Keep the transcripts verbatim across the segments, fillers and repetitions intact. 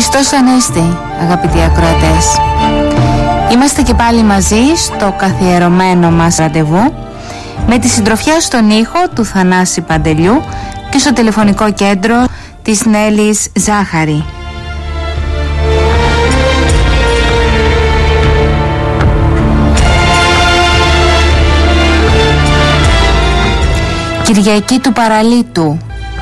Χριστός Ανέστη, αγαπητοί ακροατές. Είμαστε και πάλι μαζί στο καθιερωμένο μας ραντεβού, με τη συντροφιά στον ήχο του Θανάση Παντελιού και στο τηλεφωνικό κέντρο της Νέλης Ζάχαρη. Κυριακή του Παραλίτου.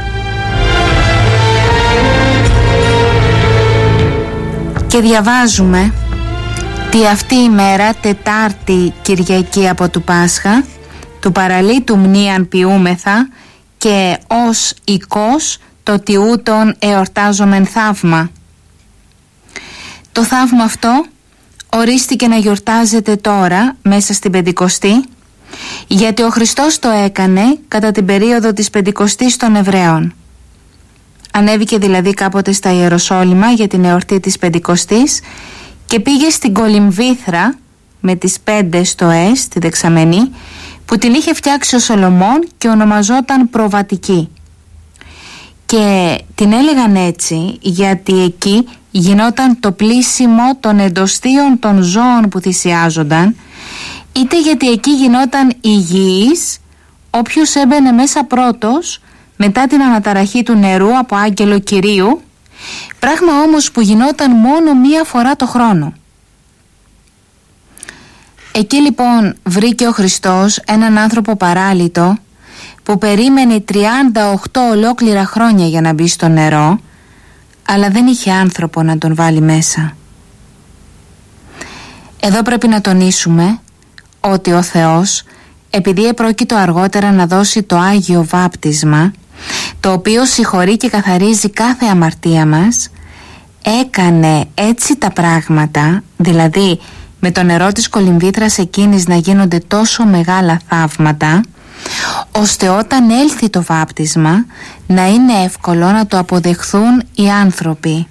Και διαβάζουμε τη αυτή η μέρα, Τετάρτη Κυριακή από του Πάσχα, του Παραλίτου μνήαν ποιούμεθα και ως οικός το τιούτον εορτάζομεν θαύμα. Το θαύμα αυτό ορίστηκε να γιορτάζεται τώρα μέσα στην Πεντηκοστή, γιατί ο Χριστός το έκανε κατά την περίοδο της Πεντηκοστής των Εβραίων. Ανέβηκε δηλαδή κάποτε στα Ιεροσόλυμα για την εορτή της Πεντηκοστής και πήγε στην Κολυμβήθρα με τις πέντε στοές, τη δεξαμενή, που την είχε φτιάξει ο Σολομών και ονομαζόταν Προβατική. Και την έλεγαν έτσι γιατί εκεί γινόταν το πλήσιμο των εντοστίων των ζώων που θυσιάζονταν, είτε γιατί εκεί γινόταν υγιής όποιος έμπαινε μέσα πρώτος μετά την αναταραχή του νερού από άγγελο Κυρίου, πράγμα όμως που γινόταν μόνο μία φορά το χρόνο. Εκεί λοιπόν βρήκε ο Χριστός έναν άνθρωπο παράλυτο που περίμενε τριάντα οκτώ ολόκληρα χρόνια για να μπει στο νερό, αλλά δεν είχε άνθρωπο να τον βάλει μέσα. Εδώ πρέπει να τονίσουμε ότι ο Θεός, επειδή επρόκειτο αργότερα να δώσει το Άγιο Βάπτισμα, το οποίο συγχωρεί και καθαρίζει κάθε αμαρτία μας, έκανε έτσι τα πράγματα, δηλαδή με το νερό της Κολυμβήθρας εκείνης να γίνονται τόσο μεγάλα θαύματα, ώστε όταν έλθει το βάπτισμα να είναι εύκολο να το αποδεχθούν οι άνθρωποι.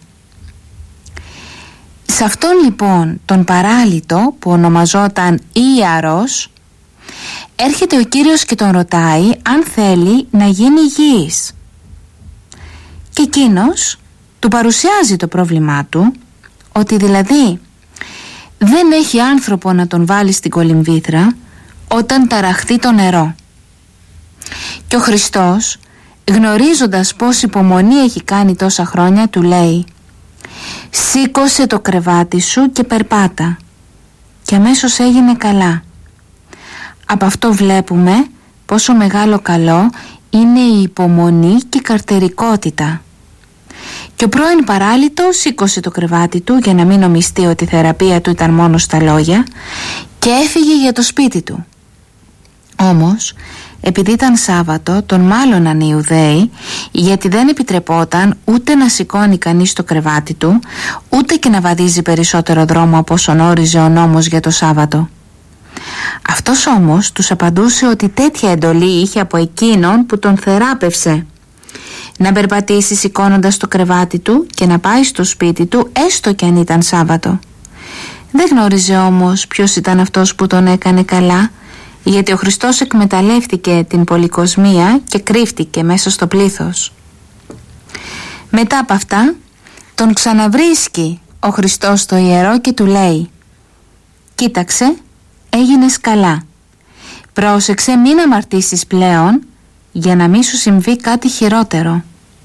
Σε αυτόν λοιπόν τον παράλυτο που ονομαζόταν Ιαρός, έρχεται ο Κύριος και τον ρωτάει αν θέλει να γίνει υγιής. Και εκείνος του παρουσιάζει το πρόβλημά του, ότι δηλαδή δεν έχει άνθρωπο να τον βάλει στην Κολυμβήθρα όταν ταραχθεί το νερό. Και ο Χριστός, γνωρίζοντας πως υπομονή έχει κάνει τόσα χρόνια, του λέει: σήκωσε το κρεβάτι σου και περπάτα. Και αμέσως έγινε καλά. Από αυτό βλέπουμε πόσο μεγάλο καλό είναι η υπομονή και η καρτερικότητα. Και ο πρώην παράλυτος σήκωσε το κρεβάτι του για να μην νομιστεί ότι η θεραπεία του ήταν μόνο στα λόγια και έφυγε για το σπίτι του. Όμως, επειδή ήταν Σάββατο, τον μάλωναν οι Ιουδαίοι, γιατί δεν επιτρεπόταν ούτε να σηκώνει κανείς το κρεβάτι του, ούτε και να βαδίζει περισσότερο δρόμο από όσον όριζε ο νόμος για το Σάββατο. Αυτός όμως τους απαντούσε ότι τέτοια εντολή είχε από εκείνον που τον θεράπευσε, να περπατήσει σηκώνοντας το κρεβάτι του και να πάει στο σπίτι του, έστω κι αν ήταν Σάββατο. Δεν γνώριζε όμως ποιος ήταν αυτός που τον έκανε καλά, γιατί ο Χριστός εκμεταλλεύτηκε την πολυκοσμία και κρύφτηκε μέσα στο πλήθος. Μετά από αυτά τον ξαναβρίσκει ο Χριστός στο ιερό και του λέει: κοίταξε, έγινες καλά. Πρόσεξε μην αμαρτήσεις πλέον, για να μην σου συμβεί κάτι χειρότερο.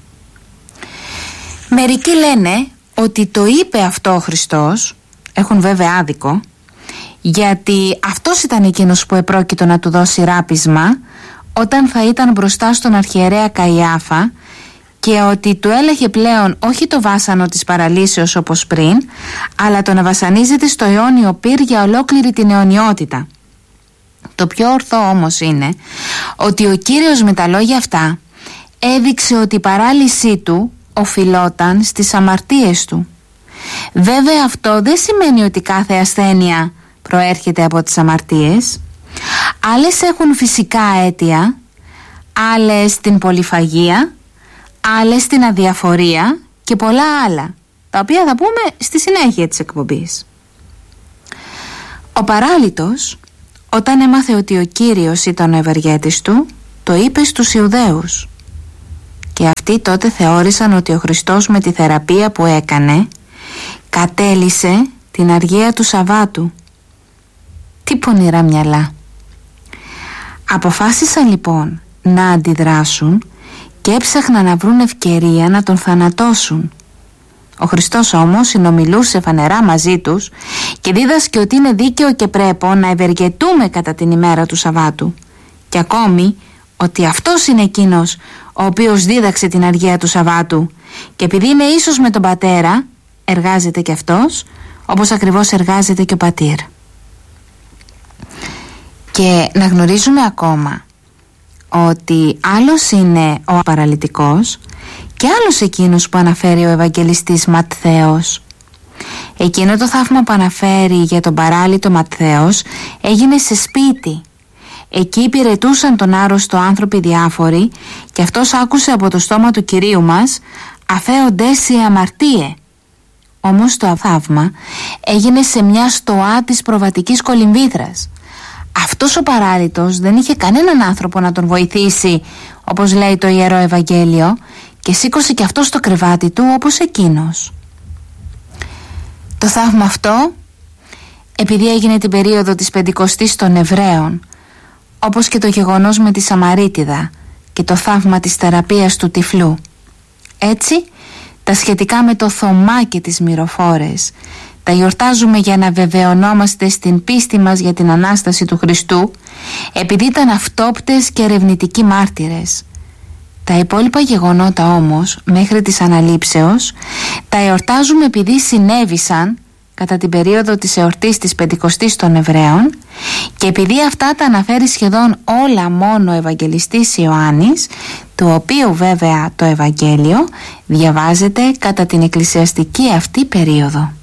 Μερικοί λένε ότι το είπε αυτό ο Χριστός, έχουν βέβαια άδικο, γιατί αυτός ήταν εκείνος που επρόκειτο να του δώσει ράπισμα όταν θα ήταν μπροστά στον αρχιερέα Καϊάφα, και ότι του έλεγε πλέον όχι το βάσανο της παραλύσεως όπως πριν, αλλά το να βασανίζεται στο αιώνιο πυρ για ολόκληρη την αιωνιότητα. Το πιο ορθό όμως είναι ότι ο Κύριος με τα λόγια αυτά έδειξε ότι η παράλυσή του οφειλόταν στις αμαρτίες του. Βέβαια αυτό δεν σημαίνει ότι κάθε ασθένεια προέρχεται από τις αμαρτίες. Άλλες έχουν φυσικά αίτια, άλλες την πολυφαγία, άλλες την αδιαφορία και πολλά άλλα, τα οποία θα πούμε στη συνέχεια της εκπομπής. Ο παράλυτος, όταν έμαθε ότι ο Κύριος ήταν ο ευεργέτης του, το είπε στους Ιουδαίους. Και αυτοί τότε θεώρησαν ότι ο Χριστός με τη θεραπεία που έκανε κατέλυσε την αργία του Σαββάτου. Τι πονηρά μυαλά. Αποφάσισαν λοιπόν να αντιδράσουν και έψαχναν να βρουν ευκαιρία να τον θανατώσουν. Ο Χριστός όμως συνομιλούσε φανερά μαζί τους και δίδασκε ότι είναι δίκαιο και πρέπει να ευεργετούμε κατά την ημέρα του Σαββάτου, και ακόμη ότι αυτός είναι εκείνος ο οποίος δίδαξε την αργία του Σαββάτου, και επειδή είναι ίσος με τον Πατέρα, εργάζεται και αυτός όπως ακριβώς εργάζεται και ο Πατήρ. Και να γνωρίζουμε ακόμα ότι άλλος είναι ο παραλυτικός και άλλος εκείνος που αναφέρει ο Ευαγγελιστής Ματθαίος. Εκείνο το θαύμα που αναφέρει για τον παράλυτο Ματθαίος έγινε σε σπίτι. Εκεί υπηρετούσαν τον άρρωστο άνθρωποι διάφοροι και αυτός άκουσε από το στόμα του Κυρίου μας «Αφέοντες οι αμαρτίε». Όμως το θαύμα έγινε σε μια στοά της προβατικής κολυμβήθρας. Αυτός ο παράλυτος δεν είχε κανέναν άνθρωπο να τον βοηθήσει, όπως λέει το Ιερό Ευαγγέλιο, και σήκωσε και αυτός το κρεβάτι του όπως εκείνος. Το θαύμα αυτό, επειδή έγινε την περίοδο της Πεντηκοστής των Εβραίων, όπως και το γεγονός με τη Σαμαρίτιδα και το θαύμα της θεραπείας του τυφλού. Έτσι, τα σχετικά με το Θωμά και τις μυροφόρες τα γιορτάζουμε για να βεβαιωνόμαστε στην πίστη μας για την Ανάσταση του Χριστού, επειδή ήταν αυτόπτες και ερευνητικοί μάρτυρες. Τα υπόλοιπα γεγονότα όμως, μέχρι της Αναλήψεως, τα εορτάζουμε επειδή συνέβησαν κατά την περίοδο της εορτής της Πεντηκοστής των Εβραίων, και επειδή αυτά τα αναφέρει σχεδόν όλα μόνο ο Ευαγγελιστής Ιωάννης, του οποίου βέβαια το Ευαγγέλιο διαβάζεται κατά την εκκλησιαστική αυτή περίοδο.